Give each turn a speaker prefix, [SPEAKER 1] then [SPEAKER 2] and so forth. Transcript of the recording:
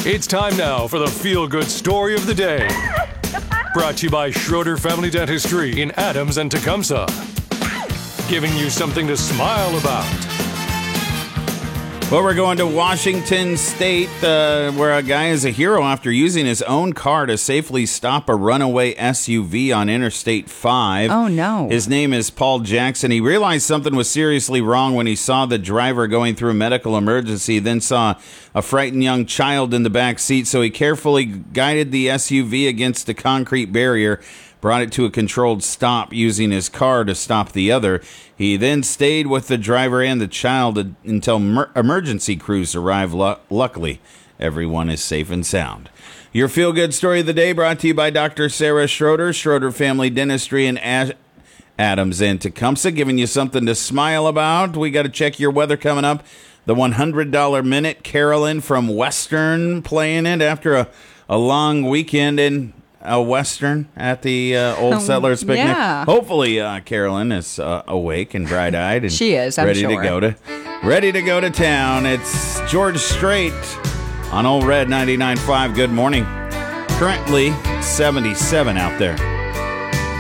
[SPEAKER 1] It's time now for the feel-good story of the day. Brought to you by Schroeder Family Dentistry in Adams and Tecumseh. Giving you something to smile about.
[SPEAKER 2] Well, we're going to Washington State, where a guy is a hero after using his own car to safely stop a runaway SUV on Interstate 5.
[SPEAKER 3] Oh, no.
[SPEAKER 2] His name is Paul Jackson. He realized something was seriously wrong when he saw the driver going through a medical emergency, then saw a frightened young child in the back seat, so he carefully guided the SUV against a concrete barrier, brought it to a controlled stop using his car to stop the other. He then stayed with the driver and the child until emergency crews arrived. Luckily, everyone is safe and sound. Your feel-good story of the day brought to you by Dr. Sarah Schroeder, Schroeder Family Dentistry in Adams and Tecumseh, giving you something to smile about. We got to check your weather coming up. The $100 Minute, Carolyn from Western playing it after a long weekend in a Western at the Old Settlers Picnic.
[SPEAKER 3] Yeah.
[SPEAKER 2] Hopefully, Carolyn is awake and bright-eyed and
[SPEAKER 3] she is, I'm
[SPEAKER 2] ready
[SPEAKER 3] sure.
[SPEAKER 2] ready to go to town. It's George Strait on Old Red 99.5. Good morning. Currently 77 out there.